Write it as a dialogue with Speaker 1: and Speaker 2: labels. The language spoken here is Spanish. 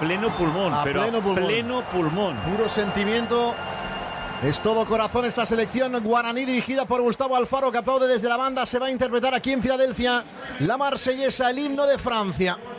Speaker 1: pleno pulmón,
Speaker 2: a
Speaker 1: pleno pulmón.
Speaker 2: Puro sentimiento. Es todo corazón esta selección guaraní dirigida por Gustavo Alfaro, que aplaude desde la banda. Se va a interpretar aquí en Filadelfia la marsellesa, el himno de Francia.